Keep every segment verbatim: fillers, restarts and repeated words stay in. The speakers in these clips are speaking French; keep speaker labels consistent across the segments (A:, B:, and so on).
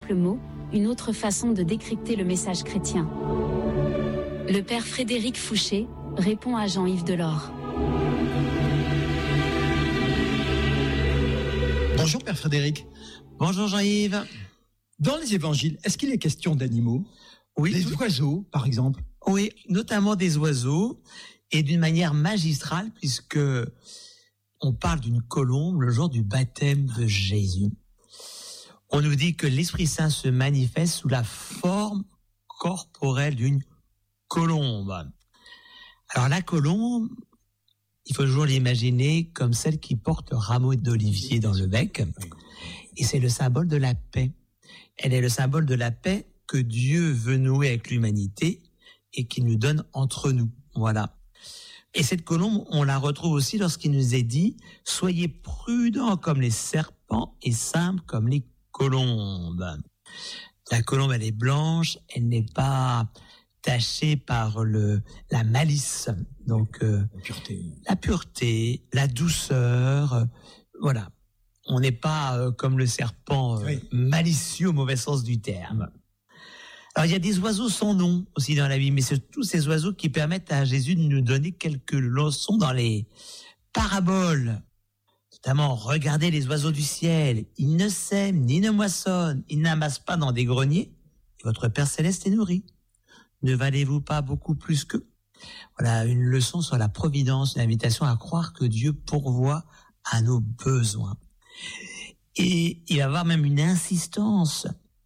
A: simple mot, une autre façon de décrypter le message chrétien. Le père Frédéric Fouché répond à Jean-Yves Delors.
B: Bonjour Père Frédéric.
C: Bonjour Jean-Yves.
B: Dans les évangiles, est-ce qu'il est question d'animaux ?
C: Oui.
B: Les oiseaux, par exemple ?
C: Oui, notamment des oiseaux, et d'une manière magistrale, puisque on parle d'une colombe le jour du baptême de Jésus. On nous dit que l'Esprit Saint se manifeste sous la forme corporelle d'une colombe. Alors la colombe, il faut toujours l'imaginer comme celle qui porte le rameau d'olivier dans le bec, et c'est le symbole de la paix. Elle est le symbole de la paix que Dieu veut nouer avec l'humanité et qu'il nous donne entre nous. Voilà. Et cette colombe, on la retrouve aussi lorsqu'il nous est dit « Soyez prudents comme les serpents et simples comme les colombes ». La colombe, elle est blanche, elle n'est pas tachée par le la malice. Donc euh,
B: la pureté,
C: la pureté, la douceur, euh, voilà. On n'est pas euh, comme le serpent euh, oui. malicieux au mauvais sens du terme. Alors il y a des oiseaux sans nom aussi dans la Bible, mais c'est tous ces oiseaux qui permettent à Jésus de nous donner quelques leçons dans les paraboles. Notamment, regardez les oiseaux du ciel, ils ne sèment ni ne moissonnent, ils n'amassent pas dans des greniers, et votre Père Céleste est nourri. Ne valez-vous pas beaucoup plus qu'eux ? Voilà une leçon sur la providence, une invitation à croire que Dieu pourvoit à nos besoins. Et il va y avoir même une insistance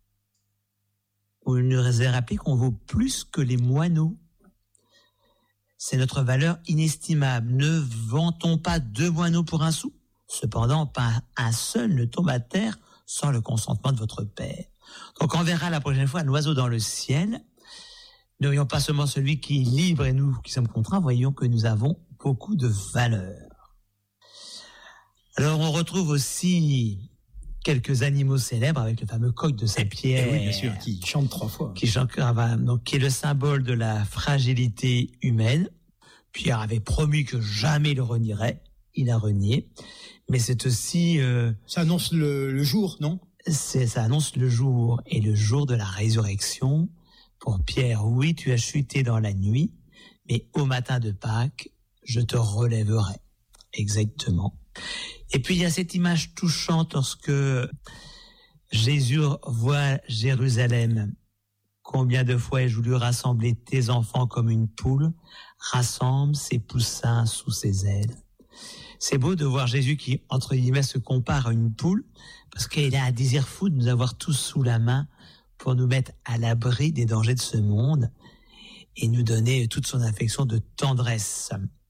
C: où il nous est rappelé qu'on vaut plus que les moineaux. C'est notre valeur inestimable. Ne vantons pas deux moineaux pour un sou. Cependant, pas un seul ne tombe à terre sans le consentement de votre Père. Donc on verra la prochaine fois un oiseau dans le ciel. Ne voyons pas seulement celui qui est libre et nous qui sommes contraints, voyons que nous avons beaucoup de valeur. Alors on retrouve aussi quelques animaux célèbres avec le fameux coq de Saint-Pierre.
B: Oui, bien sûr, qui chante trois fois.
C: Qui chante, donc qui est le symbole de la fragilité humaine. Pierre avait promis que jamais il le renierait. Il a renié. Mais c'est aussi... Euh,
B: ça annonce le, le jour, non ?
C: c'est, Ça annonce le jour. Et le jour de la résurrection, pour Pierre, oui, tu as chuté dans la nuit, mais au matin de Pâques, je te relèverai. Exactement. Et puis il y a cette image touchante lorsque Jésus voit Jérusalem. Combien de fois ai-je voulu rassembler tes enfants comme une poule rassemble ses poussins sous ses ailes. C'est beau de voir Jésus qui, entre guillemets, se compare à une poule parce qu'il a un désir fou de nous avoir tous sous la main pour nous mettre à l'abri des dangers de ce monde et nous donner toute son affection de tendresse.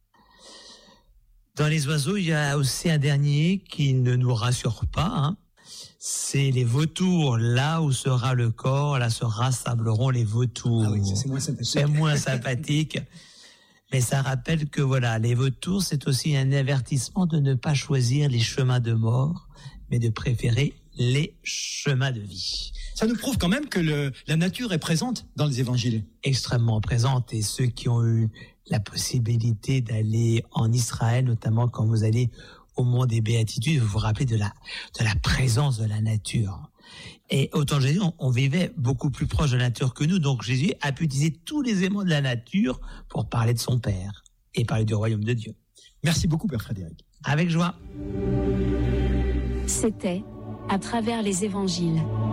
C: Dans les oiseaux, il y a aussi un dernier qui ne nous rassure pas, hein. C'est les vautours. Là où sera le corps, là se rassembleront les vautours.
B: Ah oui, ça, c'est moins sympathique.
C: C'est moins sympathique. Mais ça rappelle que voilà, les vautours, c'est aussi un avertissement de ne pas choisir les chemins de mort, mais de préférer les chemins de vie.
B: Ça nous prouve quand même que le, la nature est présente dans les évangiles.
C: Extrêmement présente. Et ceux qui ont eu la possibilité d'aller en Israël, notamment quand vous allez au mont des Béatitudes, vous vous rappelez de la, de la présence de la nature. Et au temps de Jésus, on, on vivait beaucoup plus proche de la nature que nous. Donc Jésus a pu utiliser tous les éléments de la nature pour parler de son Père et parler du royaume de Dieu.
B: Merci beaucoup, Père Frédéric.
C: Avec joie.
A: C'était À travers les évangiles.